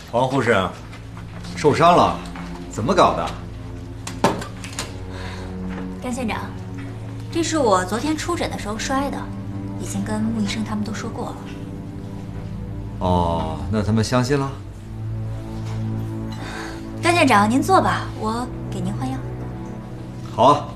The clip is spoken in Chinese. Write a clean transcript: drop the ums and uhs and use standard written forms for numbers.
黄护士，受伤了，怎么搞的？ 甘县长，这是我昨天出诊的时候摔的，已经跟穆医生他们都说过了。 哦，那他们相信了？ 甘县长，您坐吧，我给您换药。 好啊。